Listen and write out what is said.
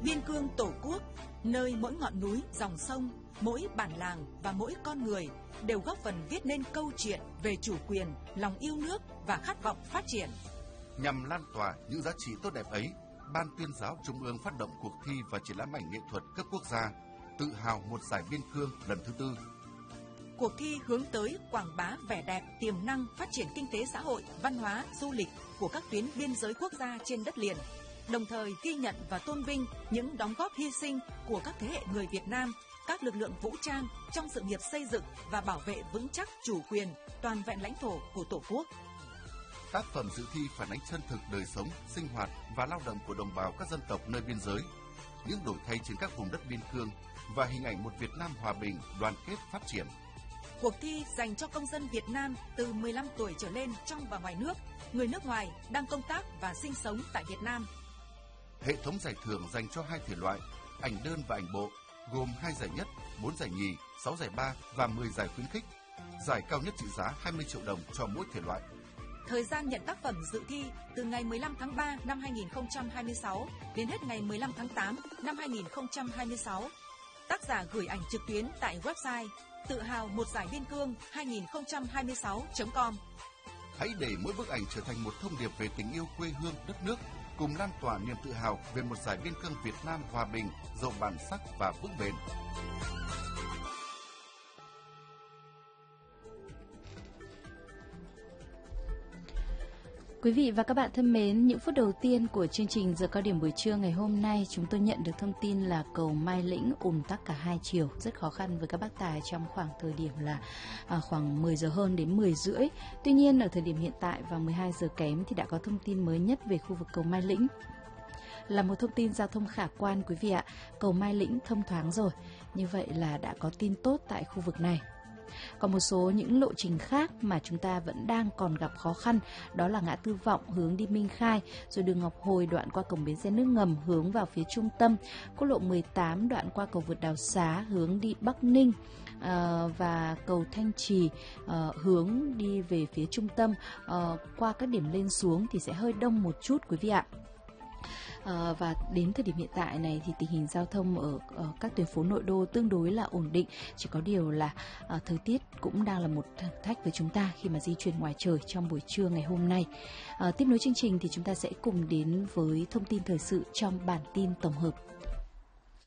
Biên cương Tổ quốc, nơi mỗi ngọn núi, dòng sông, mỗi bản làng và mỗi con người đều góp phần viết nên câu chuyện về chủ quyền, lòng yêu nước và khát vọng phát triển. Nhằm lan tỏa những giá trị tốt đẹp ấy, Ban Tuyên giáo Trung ương phát động cuộc thi và triển lãm ảnh nghệ thuật cấp quốc gia Tự hào một giải biên cương lần thứ 4. Cuộc thi hướng tới quảng bá vẻ đẹp, tiềm năng, phát triển kinh tế xã hội, văn hóa, du lịch của các tuyến biên giới quốc gia trên đất liền, đồng thời ghi nhận và tôn vinh những đóng góp hy sinh của các thế hệ người Việt Nam, các lực lượng vũ trang trong sự nghiệp xây dựng và bảo vệ vững chắc chủ quyền, toàn vẹn lãnh thổ của Tổ quốc. Tác phẩm dự thi phản ánh chân thực đời sống, sinh hoạt và lao động của đồng bào các dân tộc nơi biên giới, những đổi thay trên các vùng đất biên cương và hình ảnh một Việt Nam hòa bình, đoàn kết, phát triển. Cuộc thi dành cho công dân Việt Nam từ 15 tuổi trở lên trong và ngoài nước, người nước ngoài đang công tác và sinh sống tại Việt Nam. Hệ thống giải thưởng dành cho 2 thể loại, ảnh đơn và ảnh bộ, gồm 2 giải nhất, 4 giải nhì, 6 giải ba và 10 giải khuyến khích. Giải cao nhất trị giá 20 triệu đồng cho mỗi thể loại. Thời gian nhận tác phẩm dự thi từ ngày 15 tháng 3 năm 2026 đến hết ngày 15 tháng 8 năm 2026. Tác giả gửi ảnh trực tuyến tại website tự hào một giải biên cương 2026.com. Hãy để mỗi bức ảnh trở thành một thông điệp về tình yêu quê hương, đất nước, cùng lan tỏa niềm tự hào về một giải biên cương Việt Nam hòa bình, giàu bản sắc và vững bền. Quý vị và các bạn thân mến, những phút đầu tiên của chương trình Giờ cao điểm buổi trưa ngày hôm nay, chúng tôi nhận được thông tin là cầu Mai Lĩnh ùn tắc cả 2 chiều, rất khó khăn với các bác tài trong khoảng thời điểm là khoảng 10 giờ hơn đến 10 rưỡi. Tuy nhiên, ở thời điểm hiện tại vào 12 giờ kém thì đã có thông tin mới nhất về khu vực cầu Mai Lĩnh. Là một thông tin giao thông khả quan quý vị ạ, cầu Mai Lĩnh thông thoáng rồi, như vậy là đã có tin tốt tại khu vực này. Còn một số những lộ trình khác mà chúng ta vẫn đang còn gặp khó khăn, đó là ngã tư Vọng hướng đi Minh Khai, rồi đường Ngọc Hồi đoạn qua cổng bến xe nước ngầm hướng vào phía trung tâm, quốc lộ 18 đoạn qua cầu vượt Đào Xá hướng đi Bắc Ninh, và cầu Thanh Trì hướng đi về phía trung tâm, qua các điểm lên xuống thì sẽ hơi đông một chút quý vị ạ. Và đến thời điểm hiện tại này thì tình hình giao thông ở các tuyến phố nội đô tương đối là ổn định, chỉ có điều là thời tiết cũng đang là một thử thách với chúng ta khi mà di chuyển ngoài trời trong buổi trưa ngày hôm nay. Tiếp nối chương trình thì chúng ta sẽ cùng đến với thông tin thời sự trong bản tin tổng hợp.